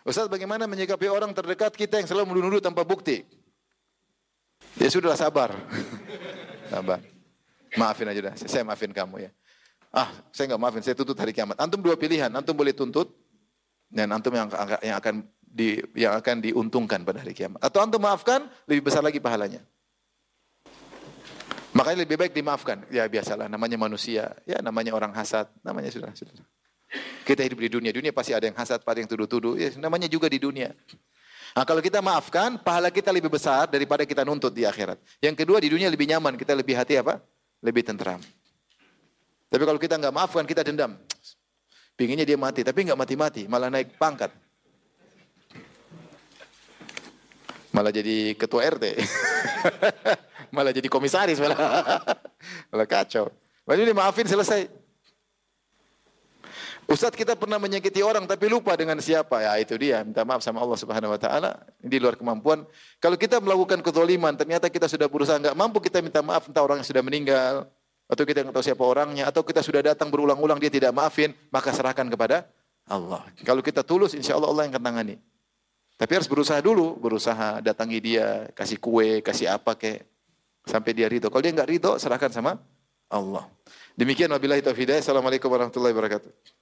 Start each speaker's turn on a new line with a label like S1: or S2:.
S1: Ustaz, bagaimana menyikapi orang terdekat kita yang selalu menuduh tanpa bukti? Ya sudah, sabar. Sabar. Maafin aja dah. Saya maafin kamu ya. Saya enggak maafin, saya tuntut hari kiamat. Antum dua pilihan, antum boleh tuntut dan antum yang akan diuntungkan pada hari kiamat. Atau antum maafkan, lebih besar lagi pahalanya. Makanya lebih baik dimaafkan. Ya biasalah, namanya manusia, ya namanya orang hasad, namanya sudah. Kita hidup di dunia pasti ada yang hasad, ada yang tuduh-tuduh, ya namanya juga di dunia. Nah, kalau kita maafkan, pahala kita lebih besar daripada kita nuntut di akhirat. Yang kedua, di dunia lebih nyaman, kita lebih hati apa? Lebih tenteram. Tapi kalau kita nggak maafkan, kita dendam. Pinginnya dia mati, tapi nggak mati-mati, malah naik pangkat. Malah jadi ketua RT. Malah jadi komisaris, malah kacau. Lalu dimaafin, selesai. Ustaz, kita pernah menyakiti orang tapi lupa dengan siapa. Ya itu dia, minta maaf sama Allah Subhanahu wa taala. Ini di luar kemampuan. Kalau kita melakukan kezaliman, ternyata kita sudah berusaha enggak mampu, kita minta maaf, entah orang yang sudah meninggal atau kita enggak tahu siapa orangnya, atau kita sudah datang berulang-ulang dia tidak maafin, maka serahkan kepada Allah. Kalau kita tulus, insya Allah Allah yang akan tangani. Tapi harus berusaha dulu, berusaha datangi dia, kasih kue, kasih apa kek, sampai dia ridho. Kalau dia enggak ridho, serahkan sama Allah. Demikian wabillahi taufiq hidayah. Assalamualaikum warahmatullahi wabarakatuh.